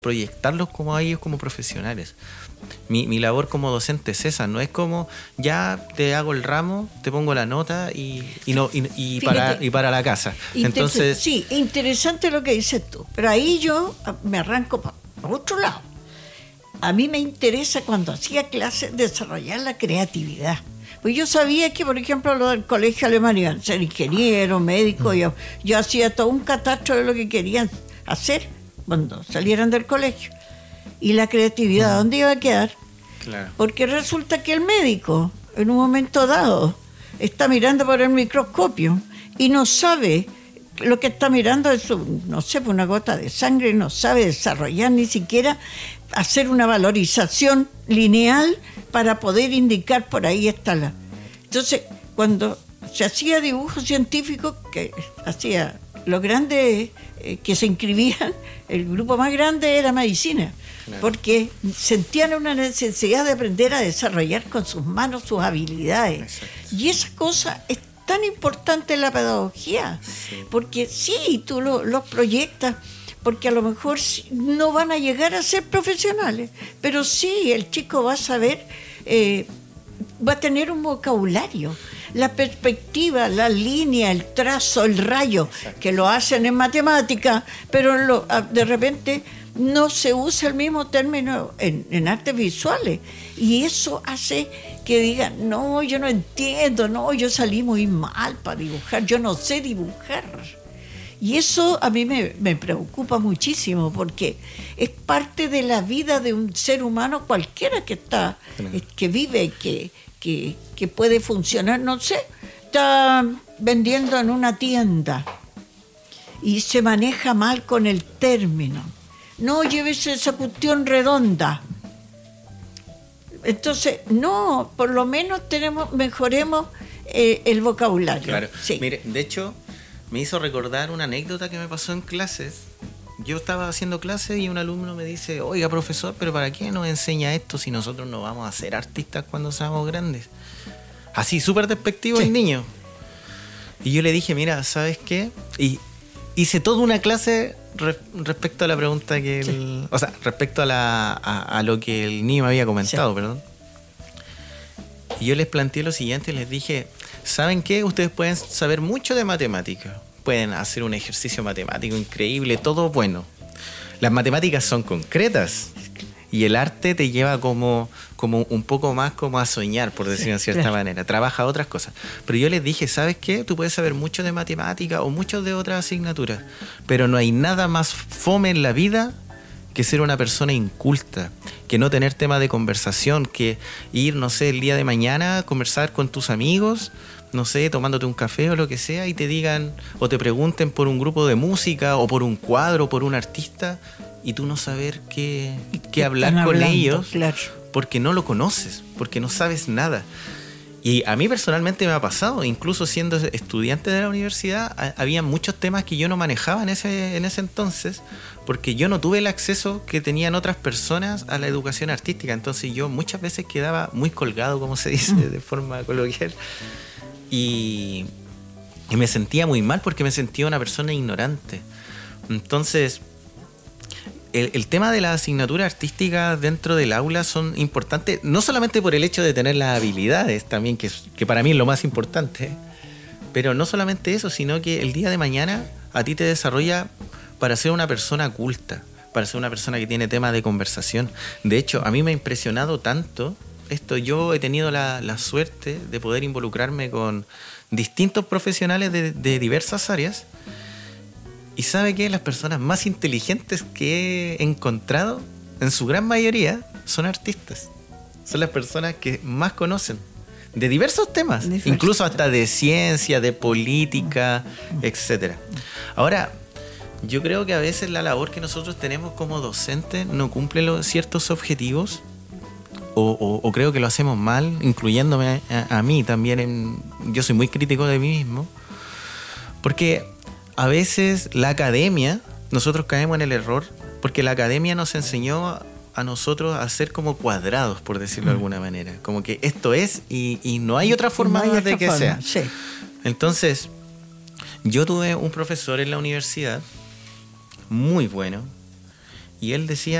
proyectarlos como a ellos como profesionales. Mi labor como docente es esa, no es como ya te hago el ramo, te pongo la nota y para la casa. Entonces, sí, interesante lo que dices tú, pero ahí yo me arranco para otro lado. A mí me interesa cuando hacía clases desarrollar la creatividad. Pues yo sabía que, por ejemplo, los del colegio alemán iban a ser ingenieros, médicos, yo hacía todo un catastro de lo que querían hacer cuando salieran del colegio. Y la creatividad, ¿dónde iba a quedar? Claro. Porque resulta que el médico, en un momento dado, está mirando por el microscopio y no sabe lo que está mirando es, no sé, una gota de sangre, no sabe desarrollar ni siquiera hacer una valorización lineal para poder indicar por ahí está la... Entonces, cuando se hacía dibujo científico, que hacía los grandes que se inscribían, el grupo más grande era medicina, claro, porque sentían una necesidad de aprender a desarrollar con sus manos sus habilidades. Exacto. Y esa cosa es tan importante en la pedagogía, sí, porque sí, tú los proyectas, porque a lo mejor no van a llegar a ser profesionales, pero sí, el chico va a saber, va a tener un vocabulario, la perspectiva, la línea, el trazo, el rayo, exacto, que lo hacen en matemática, pero de repente no se usa el mismo término en artes visuales, y eso hace que digan, no, yo no entiendo, no, yo salí muy mal para dibujar, yo no sé dibujar. Y eso a mí me preocupa muchísimo, porque es parte de la vida de un ser humano cualquiera que está, que vive, que puede funcionar, no sé, está vendiendo en una tienda y se maneja mal con el término. No, llévese esa cuestión redonda. Entonces, no, por lo menos mejoremos el vocabulario. Claro, sí. Mire, de hecho, me hizo recordar una anécdota que me pasó en clases. Yo estaba haciendo clases y un alumno me dice, oiga, profesor, ¿pero para qué nos enseña esto si nosotros no vamos a ser artistas cuando seamos grandes? Así, súper despectivo, sí, el niño. Y yo le dije, mira, ¿sabes qué? Y hice toda una clase respecto a la pregunta que sí, o sea, respecto a lo que el niño me había comentado, sí, perdón. Y yo les planteé lo siguiente, les dije, ¿saben qué? Ustedes pueden saber mucho de matemáticas, pueden hacer un ejercicio matemático increíble, todo bueno. Las matemáticas son concretas y el arte te lleva como un poco más como a soñar, por decirlo de cierta manera. Trabaja otras cosas. Pero yo les dije, ¿sabes qué? Tú puedes saber mucho de matemáticas o mucho de otras asignaturas, pero no hay nada más fome en la vida que ser una persona inculta, que no tener tema de conversación, que ir, no sé, el día de mañana a conversar con tus amigos, no sé, tomándote un café o lo que sea, y te digan o te pregunten por un grupo de música o por un cuadro o por un artista, y tú no saber qué hablar con ellos, claro, porque no lo conoces, porque no sabes nada. Y a mí personalmente me ha pasado, incluso siendo estudiante de la universidad, había muchos temas que yo no manejaba en ese entonces, porque yo no tuve el acceso que tenían otras personas a la educación artística. Entonces yo muchas veces quedaba muy colgado, como se dice de forma coloquial, y me sentía muy mal porque me sentía una persona ignorante. Entonces, el tema de las asignaturas artísticas dentro del aula son importantes, no solamente por el hecho de tener las habilidades también, que para mí es lo más importante, pero no solamente eso, sino que el día de mañana a ti te desarrolla para ser una persona culta, para ser una persona que tiene temas de conversación. De hecho, a mí me ha impresionado tanto esto. Yo he tenido la suerte de poder involucrarme con distintos profesionales de diversas áreas. Y ¿sabe qué? Las personas más inteligentes que he encontrado, en su gran mayoría, son artistas. Son las personas que más conocen de diversos temas, incluso hasta de ciencia, de política, etc. Ahora, yo creo que a veces la labor que nosotros tenemos como docentes no cumple ciertos objetivos, o creo que lo hacemos mal, incluyéndome a mí también. Yo soy muy crítico de mí mismo, porque a veces la academia, nosotros caemos en el error, porque la academia nos enseñó a nosotros a ser como cuadrados, por decirlo de alguna manera. Como que esto es y no hay otra forma de que sea. Sí. Entonces, yo tuve un profesor en la universidad muy bueno, Y él decía